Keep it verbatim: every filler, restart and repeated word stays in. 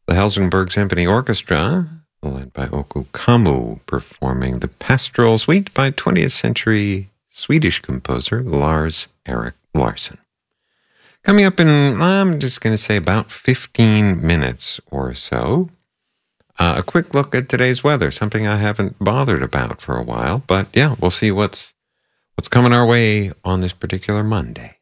The Helsingborg Symphony Orchestra, led by Oku Kamu, performing the Pastoral Suite by twentieth century Swedish composer Lars Erik Larsson. Coming up in, I'm just going to say about fifteen minutes or so, uh, a quick look at today's weather, something I haven't bothered about for a while, but yeah, we'll see what's what's coming our way on this particular Monday.